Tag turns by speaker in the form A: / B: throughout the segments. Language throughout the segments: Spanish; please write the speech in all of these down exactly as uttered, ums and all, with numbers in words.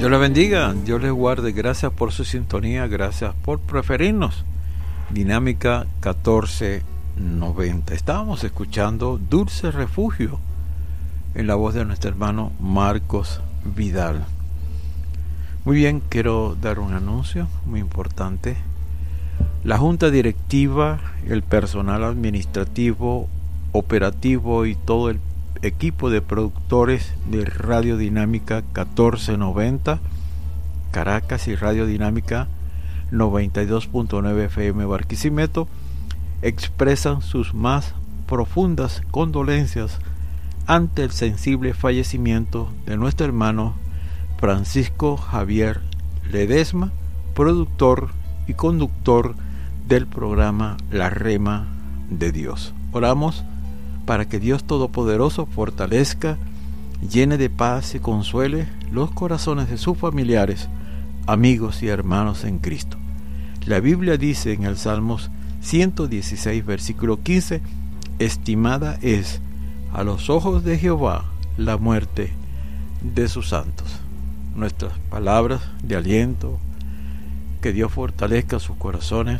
A: Dios les bendiga, Dios les guarde. Gracias por su sintonía, gracias por preferirnos. Dinámica catorce noventa. Estábamos escuchando Dulce Refugio en la voz de nuestro hermano Marcos Vidal. Muy bien, quiero dar un anuncio muy importante. La junta directiva, el personal administrativo, operativo y todo el equipo de productores de Radio Dinámica catorce noventa Caracas y Radio Dinámica noventa y dos punto nueve F M Barquisimeto expresan sus más profundas condolencias ante el sensible fallecimiento de nuestro hermano Francisco Javier Ledesma, productor y conductor del programa La Rema de Dios. Oramos para que Dios Todopoderoso fortalezca, llene de paz y consuele los corazones de sus familiares, amigos y hermanos en Cristo. La Biblia dice en el Salmos ciento dieciséis, versículo quince, estimada es a los ojos de Jehová la muerte de sus santos. Nuestras palabras de aliento, que Dios fortalezca sus corazones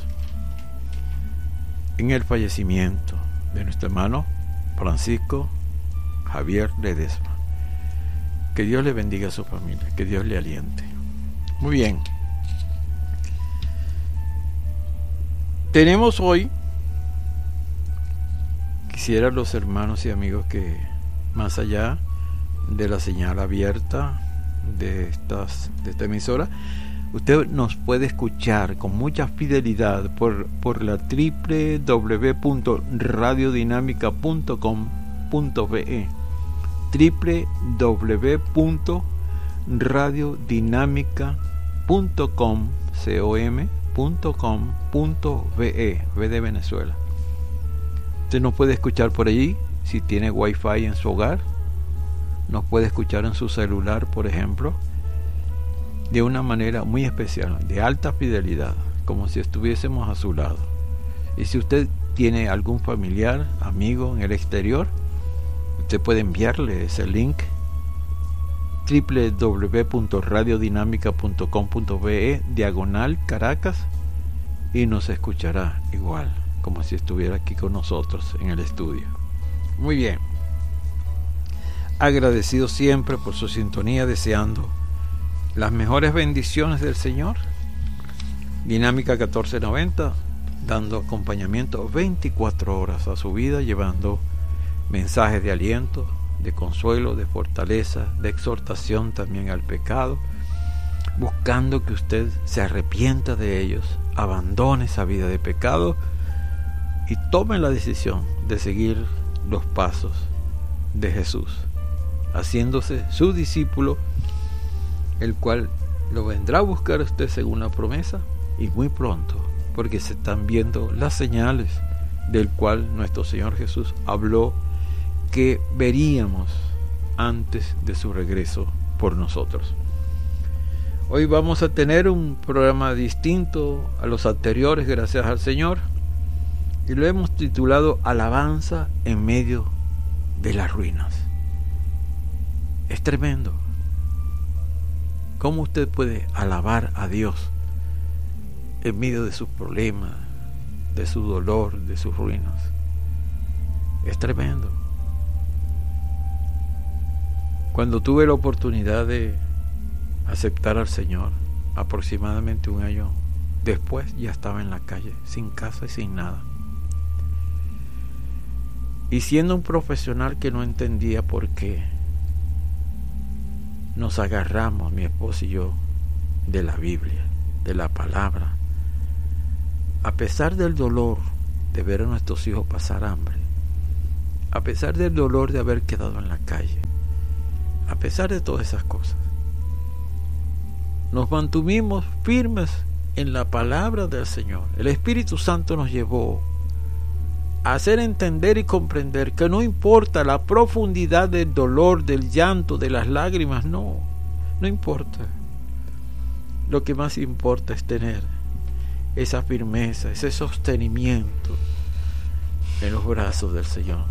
A: en el fallecimiento de nuestro hermano Francisco Javier Ledesma. Que Dios le bendiga a su familia, que Dios le aliente. Muy bien. Tenemos hoy, quisiera los hermanos y amigos que más allá de la señal abierta de, estas, de esta emisora, usted nos puede escuchar con mucha fidelidad por, por la doble u doble u doble u punto radio dinámica punto com punto be, doble u doble u doble u punto radio dinámica punto com punto be, B de Venezuela. Usted nos puede escuchar por allí si tiene wifi en su hogar, nos puede escuchar en su celular, por ejemplo, de una manera muy especial, de alta fidelidad, como si estuviésemos a su lado. Y si usted tiene algún familiar, amigo en el exterior, usted puede enviarle ese link, doble u doble u doble u punto radio dinámica punto com punto be, diagonal Caracas, y nos escuchará igual, como si estuviera aquí con nosotros en el estudio. Muy bien. Agradecido siempre por su sintonía, deseando las mejores bendiciones del Señor. Dinámica catorce noventa, dando acompañamiento veinticuatro horas a su vida, llevando mensajes de aliento, de consuelo, de fortaleza, de exhortación también al pecado, buscando que usted se arrepienta de ellos, abandone esa vida de pecado y tome la decisión de seguir los pasos de Jesús, haciéndose su discípulo, el cual lo vendrá a buscar a usted según la promesa, y muy pronto, porque se están viendo las señales del cual nuestro Señor Jesús habló que veríamos antes de su regreso por nosotros. Hoy vamos a tener un programa distinto a los anteriores, gracias al Señor, y lo hemos titulado Alabanza en medio de las ruinas. Es tremendo. ¿Cómo usted puede alabar a Dios en medio de sus problemas, de su dolor, de sus ruinas? Es tremendo. Cuando tuve la oportunidad de aceptar al Señor, aproximadamente un año después, ya estaba en la calle, sin casa y sin nada. Y siendo un profesional que no entendía por qué, nos agarramos, mi esposo y yo, de la Biblia, de la palabra. A pesar del dolor de ver a nuestros hijos pasar hambre, a pesar del dolor de haber quedado en la calle, a pesar de todas esas cosas, nos mantuvimos firmes en la palabra del Señor. El Espíritu Santo nos llevó a hacer entender y comprender que no importa la profundidad del dolor, del llanto, de las lágrimas, no, no importa. Lo que más importa es tener esa firmeza, ese sostenimiento en los brazos del Señor,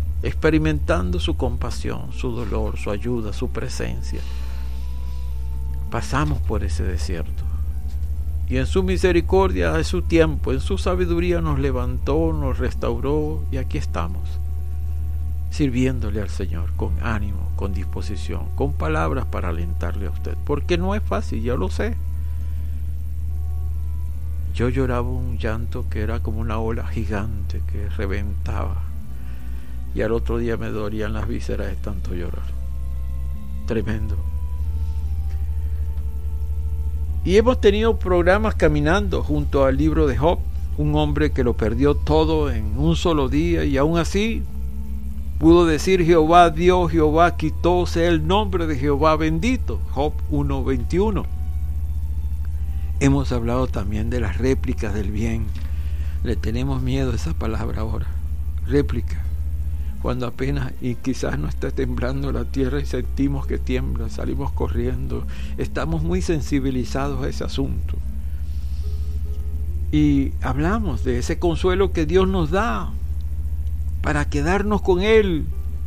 A: experimentando su compasión, su dolor, su ayuda, su presencia, pasamos por ese desierto. Y en su misericordia, en su tiempo, en su sabiduría nos levantó, nos restauró y aquí estamos, sirviéndole al Señor con ánimo, con disposición, con palabras para alentarle a usted. Porque no es fácil, yo lo sé. Yo lloraba un llanto que era como una ola gigante que reventaba. Y al otro día me dolían las vísceras de tanto llorar. Tremendo. Y hemos tenido programas caminando junto al libro de Job, un hombre que lo perdió todo en un solo día y aún así pudo decir: Jehová dio, Jehová quitó, sea el nombre de Jehová bendito. Job uno veintiuno. Hemos hablado también de las réplicas del bien. Le tenemos miedo a esa palabra ahora. Réplica. Cuando apenas y quizás no está temblando la tierra y sentimos que tiembla, salimos corriendo. Estamos muy sensibilizados a ese asunto. Y hablamos de ese consuelo que Dios nos da para quedarnos con Él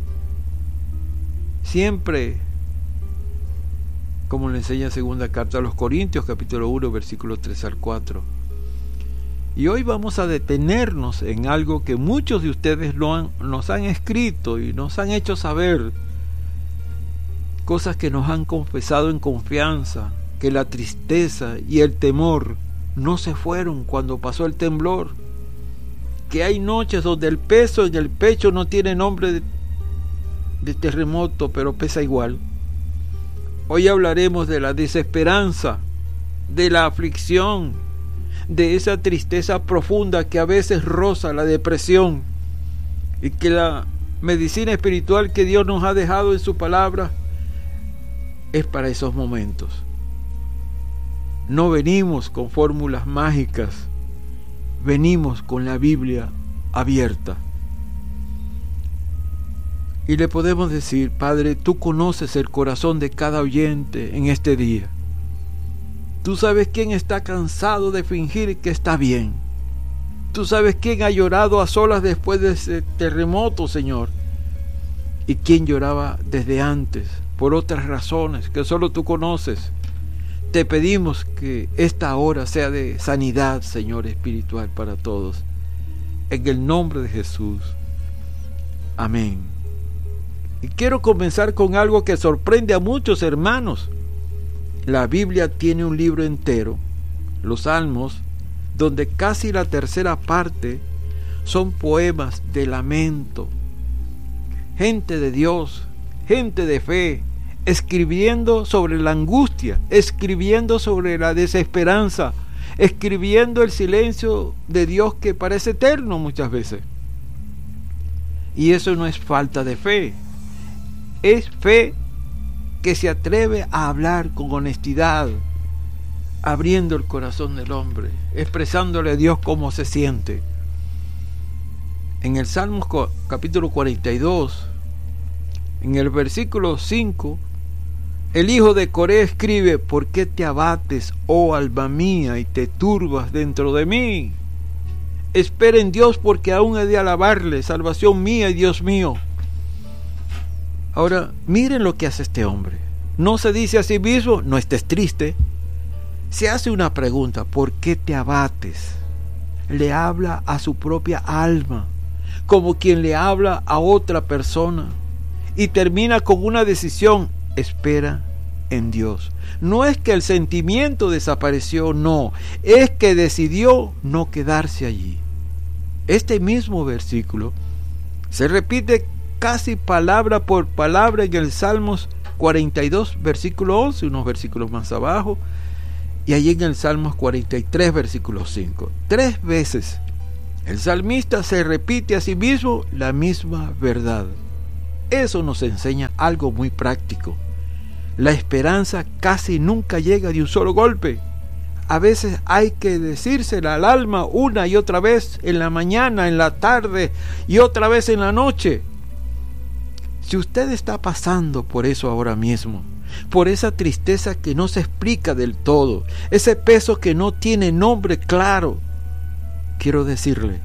A: siempre, como le enseña segunda carta a los Corintios, capítulo uno, versículos tres al cuatro. Y hoy vamos a detenernos en algo que muchos de ustedes lo han, nos han escrito y nos han hecho saber, cosas que nos han confesado en confianza, que la tristeza y el temor no se fueron cuando pasó el temblor, que hay noches donde el peso en el pecho no tiene nombre de, de terremoto, pero pesa igual. Hoy hablaremos de la desesperanza, de la aflicción, de esa tristeza profunda que a veces roza la depresión, y que la medicina espiritual que Dios nos ha dejado en su palabra es para esos momentos. No venimos con fórmulas mágicas, venimos con la Biblia abierta. Y le podemos decir: Padre, tú conoces el corazón de cada oyente en este día. Tú sabes quién está cansado de fingir que está bien. Tú sabes quién ha llorado a solas después de ese terremoto, Señor. Y quién lloraba desde antes, por otras razones que solo tú conoces. Te pedimos que esta hora sea de sanidad, Señor, espiritual para todos. En el nombre de Jesús. Amén. Y quiero comenzar con algo que sorprende a muchos hermanos. La Biblia tiene un libro entero, los Salmos, donde casi la tercera parte son poemas de lamento. Gente de Dios, gente de fe, escribiendo sobre la angustia, escribiendo sobre la desesperanza, escribiendo el silencio de Dios que parece eterno muchas veces. Y eso no es falta de fe, es fe que se atreve a hablar con honestidad, abriendo el corazón del hombre, expresándole a Dios cómo se siente. En el Salmos capítulo cuarenta y dos, en el versículo cinco, el hijo de Coré escribe: ¿por qué te abates, oh alma mía, y te turbas dentro de mí? Espera en Dios, porque aún he de alabarle, salvación mía y Dios mío. Ahora, miren lo que hace este hombre. No se dice a sí mismo: no estés triste. Se hace una pregunta: ¿por qué te abates? Le habla a su propia alma, como quien le habla a otra persona. Y termina con una decisión: espera en Dios. No es que el sentimiento desapareció, no. Es que decidió no quedarse allí. Este mismo versículo se repite casi palabra por palabra en el Salmos cuarenta y dos, versículo once, unos versículos más abajo, y allí en el Salmos cuarenta y tres, versículo cinco. Tres veces el salmista se repite a sí mismo la misma verdad. Eso nos enseña algo muy práctico. La esperanza casi nunca llega de un solo golpe. A veces hay que decírsela al alma una y otra vez, en la mañana, en la tarde y otra vez en la noche. Si usted está pasando por eso ahora mismo, por esa tristeza que no se explica del todo, ese peso que no tiene nombre claro, quiero decirle,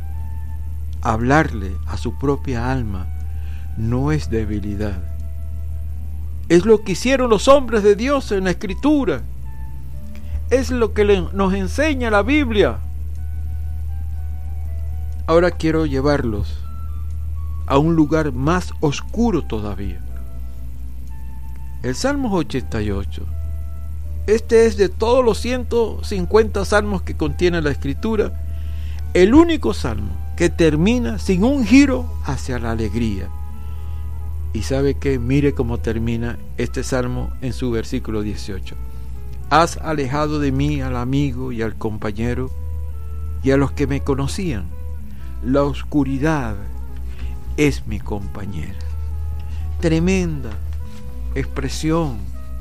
A: hablarle a su propia alma no es debilidad, Es lo que hicieron los hombres de Dios en la Escritura. Es lo que le, nos enseña la Biblia. Ahora quiero llevarlos a un lugar más oscuro todavía. El Salmo ochenta y ocho. Este es de todos los ciento cincuenta salmos que contiene la Escritura, el único salmo que termina sin un giro hacia la alegría. Y sabe que mire cómo termina este salmo en su versículo dieciocho. Has alejado de mí al amigo y al compañero y a los que me conocían. La oscuridad es mi compañera. Tremenda expresión.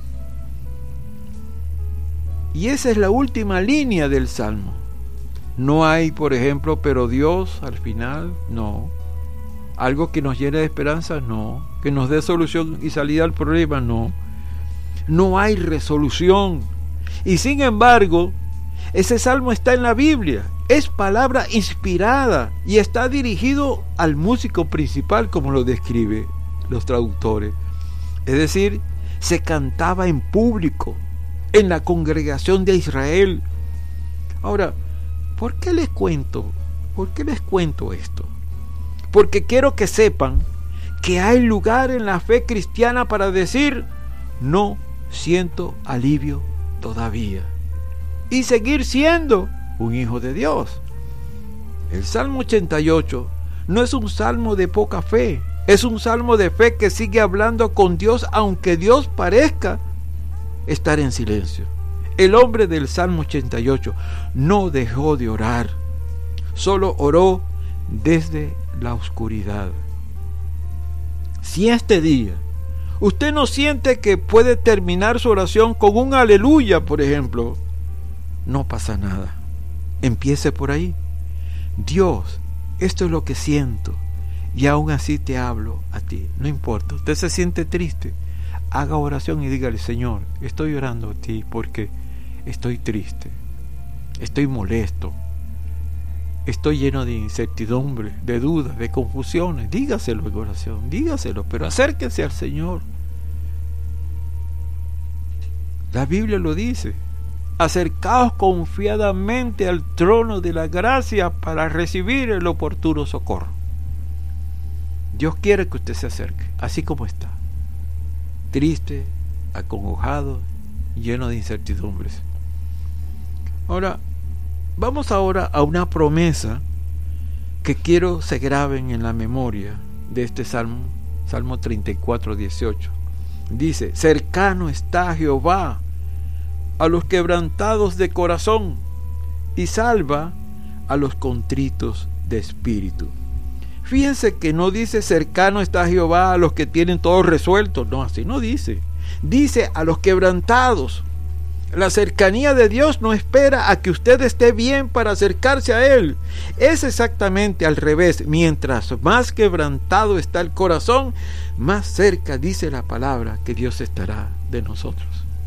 A: Y esa es la última línea del salmo. No hay, por ejemplo, pero Dios al final, no. Algo que nos llene de esperanza, no. Que nos dé solución y salida al problema, no. No hay resolución. Y sin embargo, ese salmo está en la Biblia. Es palabra inspirada y está dirigido al músico principal, como lo describe los traductores. Es decir, se cantaba en público, en la congregación de Israel. Ahora, ¿por qué les cuento? ¿Por qué les cuento esto? Porque quiero que sepan que hay lugar en la fe cristiana para decir, no siento alivio todavía, y seguir siendo un hijo de Dios. El Salmo ochenta y ocho no es un salmo de poca fe, es un salmo de fe que sigue hablando con Dios, aunque Dios parezca estar en silencio. El hombre del Salmo ochenta y ocho no dejó de orar, solo oró desde la oscuridad. Si este día usted no siente que puede terminar su oración con un aleluya, por ejemplo, no pasa nada. Empiece por ahí. Dios, esto es lo que siento, y aún así te hablo a ti. No importa, usted se siente triste, haga oración y dígale, Señor, estoy orando a ti porque estoy triste, estoy molesto, estoy lleno de incertidumbre, de dudas, de confusiones. Dígaselo en oración, dígaselo, pero acérquese al Señor. La Biblia lo dice. Acercaos confiadamente al trono de la gracia para recibir el oportuno socorro. Dios quiere que usted se acerque, así como está, triste, acongojado, lleno de incertidumbres. Ahora, vamos ahora a una promesa que quiero se graben en la memoria de este salmo, Salmo treinta y cuatro, dieciocho. Dice, cercano está Jehová a los quebrantados de corazón y salva a los contritos de espíritu. Fíjense que no dice cercano está Jehová a los que tienen todo resuelto, no, así no dice. Dice a los quebrantados. La cercanía de Dios no espera a que usted esté bien para acercarse a Él. Es exactamente al revés. Mientras más quebrantado está el corazón, más cerca, dice la palabra, que Dios estará de nosotros.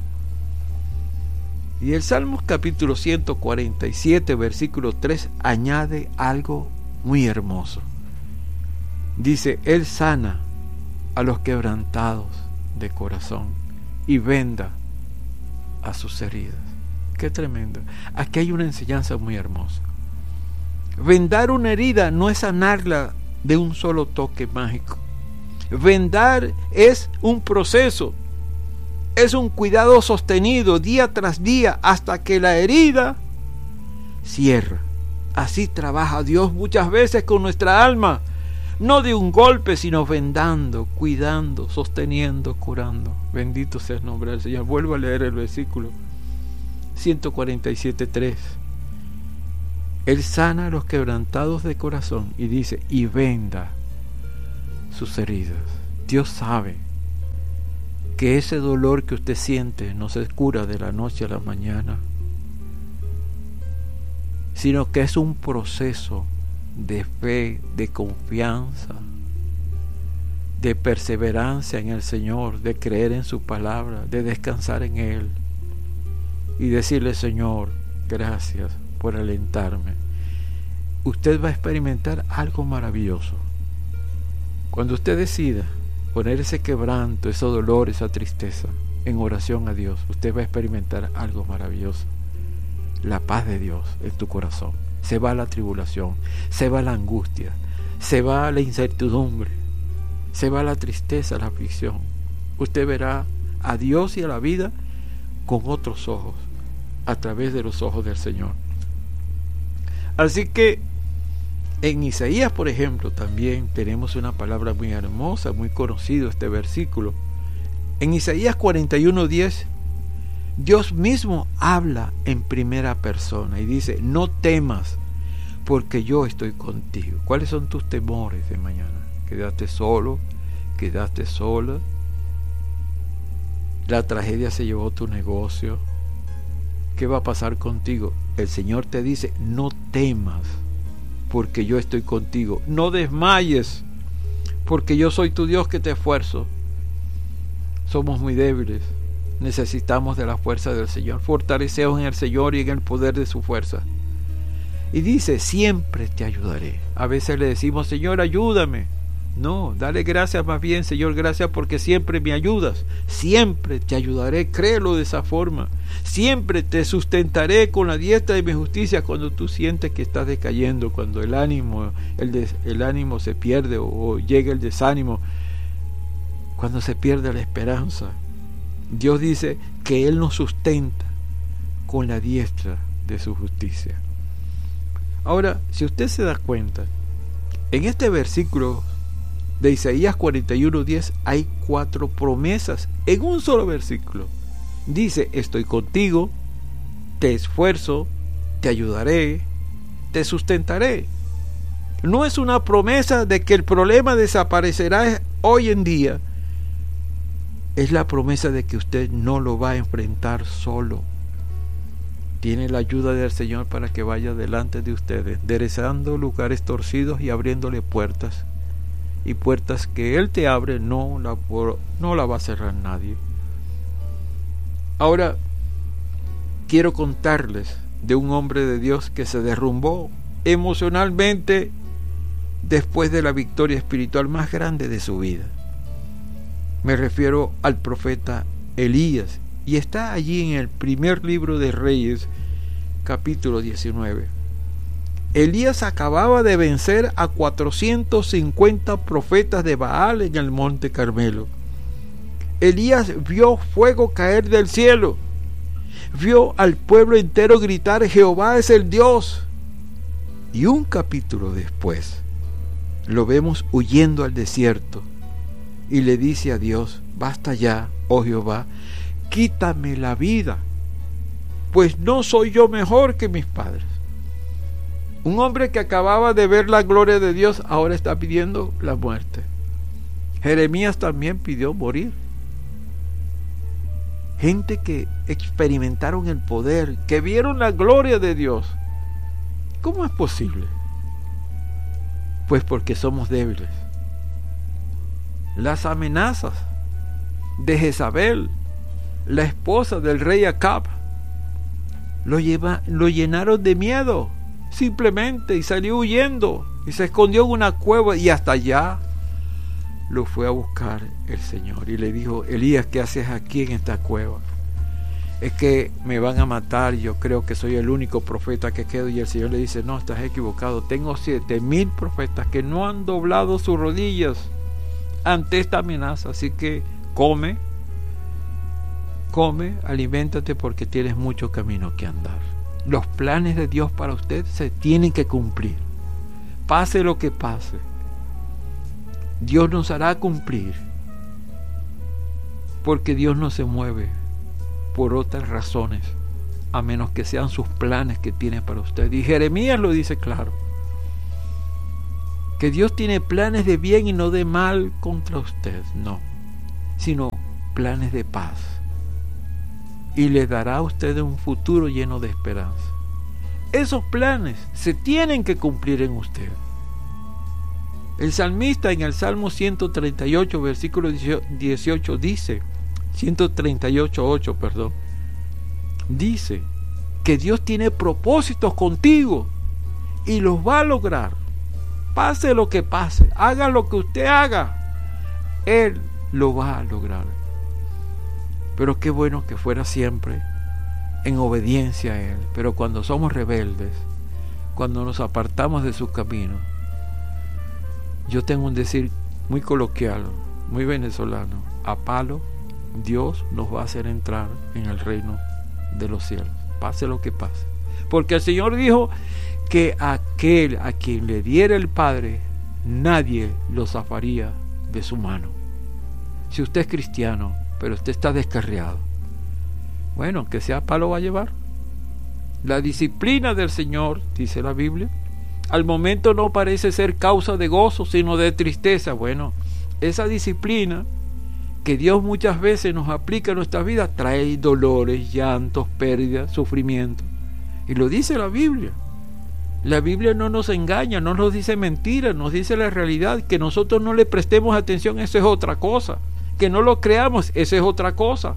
A: Y el Salmo capítulo ciento cuarenta y siete, versículo tres, añade algo muy hermoso. Dice, Él sana a los quebrantados de corazón y venda a sus heridas. Qué tremendo. Aquí hay una enseñanza muy hermosa. Vendar una herida no es sanarla de un solo toque mágico. Vendar es un proceso, es un cuidado sostenido día tras día hasta que la herida cierra. Así trabaja Dios muchas veces con nuestra alma, no de un golpe, sino vendando, cuidando, sosteniendo, curando. Bendito sea el nombre del Señor. Vuelvo a leer el versículo ciento cuarenta y siete, tres. Él sana a los quebrantados de corazón y dice, y venda sus heridas. Dios sabe que ese dolor que usted siente no se cura de la noche a la mañana, sino que es un proceso de fe, de confianza, de perseverancia en el Señor, de creer en su palabra, de descansar en Él y decirle, Señor, gracias por alentarme. Usted va a experimentar algo maravilloso cuando usted decida poner ese quebranto, ese dolor, esa tristeza en oración a Dios, usted va a experimentar algo maravilloso. La paz de Dios en tu corazón. Se va la tribulación, se va la angustia, se va la incertidumbre, se va la tristeza, la aflicción. Usted verá a Dios y a la vida con otros ojos, a través de los ojos del Señor. Así que en Isaías, por ejemplo, también tenemos una palabra muy hermosa, muy conocido este versículo. En Isaías cuarenta y uno diez, Dios mismo habla en primera persona y dice: no temas, porque yo estoy contigo. ¿Cuáles son tus temores de mañana? ¿Quedaste solo? ¿Quedaste sola? La tragedia se llevó tu negocio. ¿Qué va a pasar contigo? El Señor te dice: no temas, porque yo estoy contigo. No desmayes, porque yo soy tu Dios que te esfuerzo. Somos muy débiles, necesitamos de la fuerza del Señor. Fortaleceos en el Señor y en el poder de su fuerza. Y dice: siempre te ayudaré. A veces le decimos: Señor, ayúdame. No, dale gracias más bien: Señor, gracias porque siempre me ayudas. Siempre te ayudaré, créelo de esa forma. Siempre te sustentaré con la diestra de mi justicia cuando tú sientes que estás decayendo, cuando el ánimo, el, des, el ánimo se pierde o, o llega el desánimo, cuando se pierde la esperanza. Dios dice que Él nos sustenta con la diestra de su justicia. Ahora, si usted se da cuenta, en este versículo de Isaías cuarenta y uno diez hay cuatro promesas en un solo versículo. Dice: estoy contigo, te esfuerzo, te ayudaré, te sustentaré. No es una promesa de que el problema desaparecerá hoy en día. Es la promesa de que usted no lo va a enfrentar solo. Tiene la ayuda del Señor para que vaya delante de ustedes, enderezando lugares torcidos y abriéndole puertas. Y puertas que Él te abre no la, no la va a cerrar nadie. Ahora, quiero contarles de un hombre de Dios que se derrumbó emocionalmente después de la victoria espiritual más grande de su vida. Me refiero al profeta Elías, y está allí en el primer libro de Reyes, capítulo diecinueve. Elías acababa de vencer a cuatrocientos cincuenta profetas de Baal en el monte Carmelo. Elías vio fuego caer del cielo, vio al pueblo entero gritar: Jehová es el Dios. Y un capítulo después lo vemos huyendo al desierto y le dice a Dios: basta ya, oh Jehová, quítame la vida, pues no soy yo mejor que mis padres. Un hombre que acababa de ver la gloria de Dios ahora está pidiendo la muerte. Jeremías también pidió morir. Gente que experimentaron el poder, que vieron la gloria de Dios. ¿Cómo es posible? Pues porque somos débiles. Las amenazas de Jezabel, la esposa del rey Acab, lo, lleva, lo llenaron de miedo simplemente, y salió huyendo y se escondió en una cueva, y hasta allá lo fue a buscar el Señor y le dijo: Elías, ¿qué haces aquí en esta cueva? Es que me van a matar, yo creo que soy el único profeta que quedo. Y el Señor le dice: no, estás equivocado, tengo siete mil profetas que no han doblado sus rodillas ante esta amenaza, así que come, come, aliméntate, porque tienes mucho camino que andar. Los planes de Dios para usted se tienen que cumplir, pase lo que pase. Dios nos hará cumplir, porque Dios no se mueve por otras razones, a menos que sean sus planes que tiene para usted. Y Jeremías lo dice claro, que Dios tiene planes de bien y no de mal contra usted, no, sino planes de paz, y le dará a usted un futuro lleno de esperanza. Esos planes se tienen que cumplir en usted. El salmista en el Salmo ciento treinta y ocho, versículo dieciocho dice, ciento treinta y ocho, ocho, perdón, dice que Dios tiene propósitos contigo y los va a lograr. Pase lo que pase, haga lo que usted haga, Él lo va a lograr. Pero qué bueno que fuera siempre en obediencia a Él. Pero cuando somos rebeldes, cuando nos apartamos de sus caminos, yo tengo un decir muy coloquial, muy venezolano: a palo Dios nos va a hacer entrar en el reino de los cielos, pase lo que pase. Porque el Señor dijo que aquel a quien le diera el Padre, nadie lo zafaría de su mano. Si usted es cristiano, pero usted está descarriado, bueno, que sea palo va a llevar. La disciplina del Señor, dice la Biblia, al momento no parece ser causa de gozo, sino de tristeza. Bueno, esa disciplina que Dios muchas veces nos aplica en nuestras vidas trae dolores, llantos, pérdidas, sufrimiento. Y lo dice la Biblia. La Biblia no nos engaña, no nos dice mentiras, nos dice la realidad. Que nosotros no le prestemos atención, eso es otra cosa. Que no lo creamos, eso es otra cosa.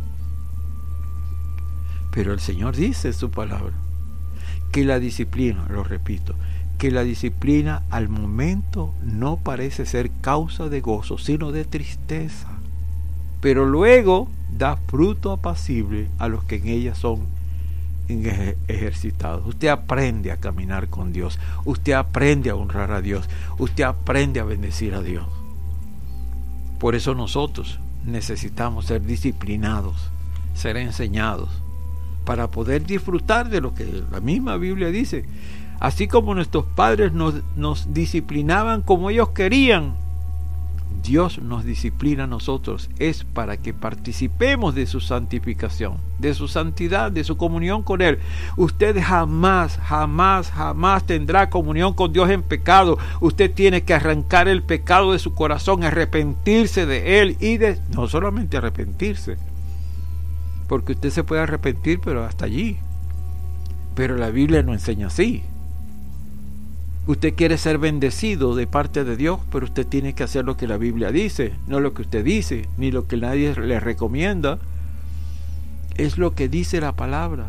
A: Pero el Señor dice en su palabra que la disciplina, lo repito, que la disciplina al momento no parece ser causa de gozo, sino de tristeza, pero luego da fruto apacible a los que en ella son ejercitados. Usted aprende a caminar con Dios, usted aprende a honrar a Dios, usted aprende a bendecir a Dios. Por eso nosotros necesitamos ser disciplinados, ser enseñados, para poder disfrutar de lo que la misma Biblia dice. Así como nuestros padres nos, nos disciplinaban como ellos querían, Dios nos disciplina a nosotros, es para que participemos de su santificación, de su santidad, de su comunión con Él. Usted jamás, jamás, jamás tendrá comunión con Dios en pecado. Usted tiene que arrancar el pecado de su corazón, arrepentirse de él y de, no solamente arrepentirse, porque usted se puede arrepentir, pero hasta allí. Pero la Biblia no enseña así. Usted quiere ser bendecido de parte de Dios, pero usted tiene que hacer lo que la Biblia dice, no lo que usted dice, ni lo que nadie le recomienda. Es lo que dice la palabra.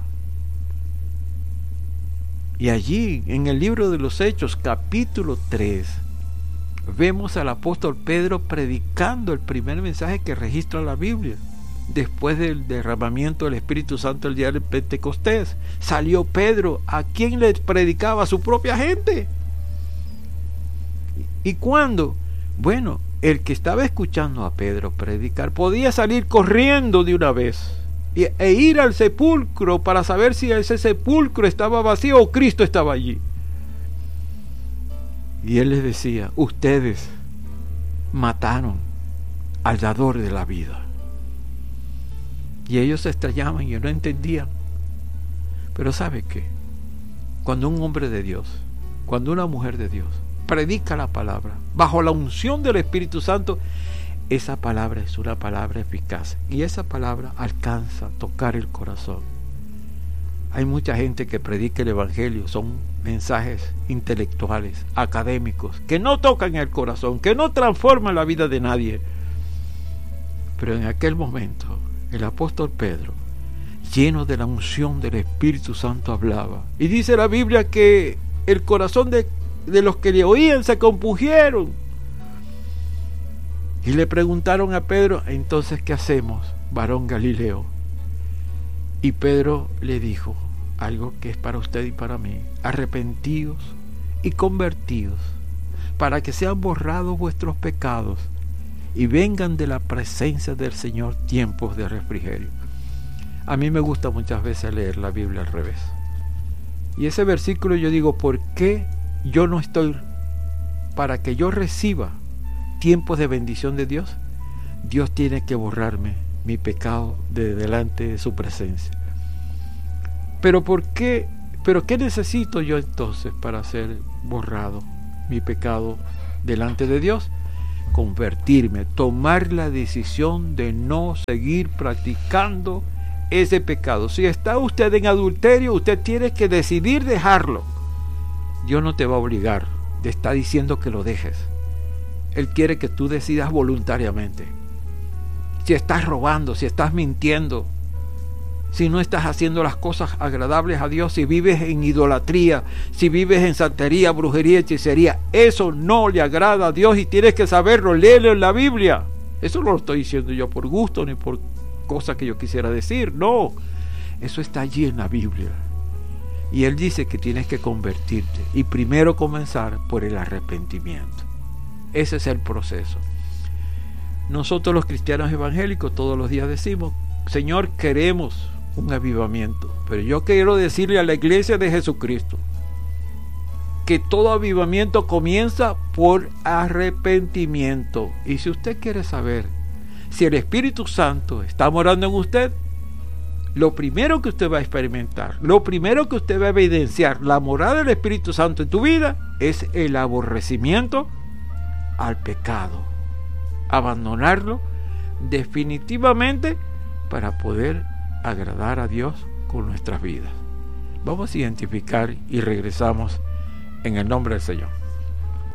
A: Y allí, en el libro de los Hechos, capítulo tres, vemos al apóstol Pedro predicando el primer mensaje que registra la Biblia. Después del derramamiento del Espíritu Santo el día del Pentecostés, salió Pedro, a quien le predicaba a su propia gente. ¿Y cuándo? Bueno, el que estaba escuchando a Pedro predicar podía salir corriendo de una vez e, e ir al sepulcro para saber si ese sepulcro estaba vacío o Cristo estaba allí. Y él les decía: ustedes mataron al dador de la vida. Y ellos se extrañaban y no entendían. Pero ¿sabe qué? Cuando un hombre de Dios, cuando una mujer de Dios predica la palabra bajo la unción del Espíritu Santo, esa palabra es una palabra eficaz y esa palabra alcanza a tocar el corazón. Hay mucha gente que predica el Evangelio, son mensajes intelectuales, académicos, que no tocan el corazón, que no transforman la vida de nadie. Pero en aquel momento el apóstol Pedro, lleno de la unción del Espíritu Santo, hablaba. Y dice la Biblia que el corazón de, de los que le oían se compungieron. Y le preguntaron a Pedro: entonces, ¿qué hacemos, varón Galileo? Y Pedro le dijo algo que es para usted y para mí: arrepentíos y convertidos, para que sean borrados vuestros pecados y vengan de la presencia del Señor tiempos de refrigerio. A mí me gusta muchas veces leer la Biblia al revés. Y ese versículo yo digo: ¿por qué yo no estoy para que yo reciba tiempos de bendición de Dios? Dios tiene que borrarme mi pecado de delante de su presencia. Pero ¿por qué? ¿Pero qué necesito yo entonces para ser borrado mi pecado delante de Dios? Convertirme, tomar la decisión de no seguir practicando ese pecado. Si está usted en adulterio, usted tiene que decidir dejarlo. Dios no te va a obligar, te está diciendo que lo dejes. Él quiere que tú decidas voluntariamente. Si estás robando, si estás mintiendo, si no estás haciendo las cosas agradables a Dios, si vives en idolatría, si vives en santería, brujería, hechicería, eso no le agrada a Dios y tienes que saberlo. Léelo en la Biblia. Eso no lo estoy diciendo yo por gusto ni por cosa que yo quisiera decir, no, eso está allí en la Biblia. Y él dice que tienes que convertirte y primero comenzar por el arrepentimiento. Ese es el proceso. Nosotros los cristianos evangélicos todos los días decimos, Señor, queremos un avivamiento, pero yo quiero decirle a la iglesia de Jesucristo que todo avivamiento comienza por arrepentimiento. Y si usted quiere saber si el Espíritu Santo está morando en usted, lo primero que usted va a experimentar, lo primero que usted va a evidenciar la morada del Espíritu Santo en tu vida es el aborrecimiento al pecado. Abandonarlo definitivamente para poder agradar a Dios con nuestras vidas. Vamos a identificar y regresamos en el nombre del Señor.